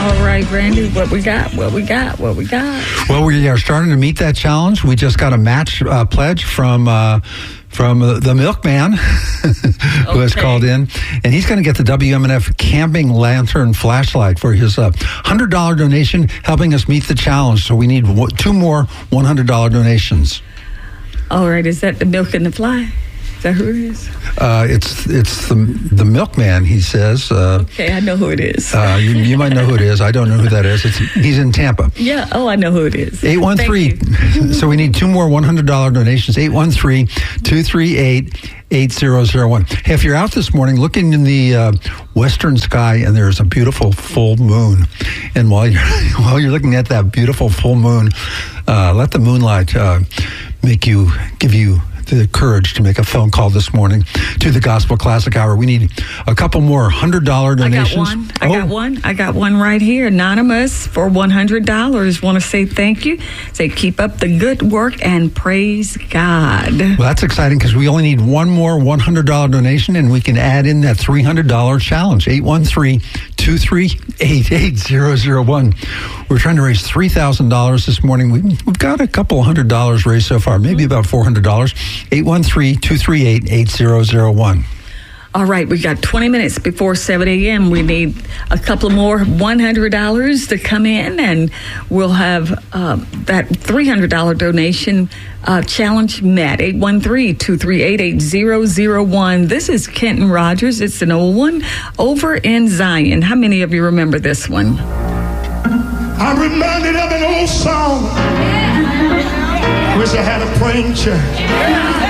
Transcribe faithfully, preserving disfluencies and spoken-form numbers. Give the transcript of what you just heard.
All right, Randy, what we got, what we got, what we got. Well, we are starting to meet that challenge. We just got a match uh, pledge from uh, from uh, the milkman who okay. has called in. And he's going to get the W M N F camping lantern flashlight for his uh, one hundred dollars donation, helping us meet the challenge. So we need w- two more one hundred dollars donations. All right, is that the milk and the fly? Is that who it is? Uh, it's it's the the milkman, he says. Uh, okay, I know who it is. uh, you, you might know who it is. I don't know who that is. It's, he's in Tampa. Yeah, oh, I know who it is. eight one three So we need two more one hundred dollars donations. eight one three, two three eight, eight zero zero one Hey, if you're out this morning looking in the uh, western sky and there's a beautiful full moon, and while you're, while you're looking at that beautiful full moon, uh, let the moonlight uh, make you, give you the courage to make a phone call this morning to the Gospel Classic Hour. We need a couple more one hundred dollars donations. I got one. I oh. got one. I got one right here. Anonymous for one hundred dollars. Want to say thank you. Say keep up the good work and praise God. Well, that's exciting because we only need one more one hundred dollars donation and we can add in that three hundred dollars challenge. eight one three, two three eight, eight zero zero one We're trying to raise three thousand dollars this morning. We, we've got a couple hundred dollars raised so far, maybe about four hundred dollars. eight one three, two three eight, eight zero zero one All right, we got twenty minutes before seven a.m. We need a couple more one hundred dollars to come in, and we'll have uh, that three hundred dollars donation uh, challenge met. eight one three, two three eight, eight zero zero one This is Kenton Rogers. It's an old one over in Zion. How many of you remember this one? I'm reminded of an old song. Wish I had a praying church.